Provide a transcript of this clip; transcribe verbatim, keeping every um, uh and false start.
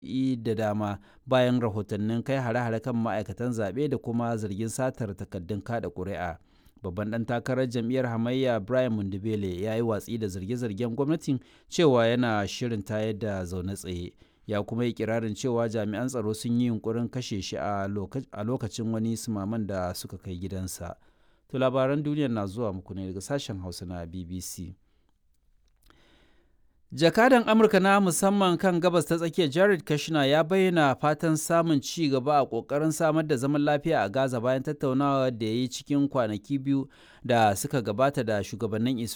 da dama bayan rahotannin kai hare-hare kan ma'aikatan zaɓe da kuma zargin satar takaddun kada ƙuri'a. Babban ɗan takarar jam'iyyar hamayya Brian Mundibele ya yi watsi da zarge-zargen gwamnatin cewa yana shirin tayar da zaune tsaye. Ya kuma yi kirarin cewa jami'an tsaro sun yi yunkurin kashe shi a lokacin wani sumaman da suka kai gidansa. To labaran duniya na zuwa muku ne daga sashen Hausa na B B C. Jakadan Amurka na musamman kan gabas ta tsakiya Jared Kushner ya bayyana fatan samun ci gaba a ƙoƙarin samar da zaman lafiya a Gaza bayan tattaunawa da ya yi cikin kwanaki biyu da suka gabata da shugabannin Isra'ila.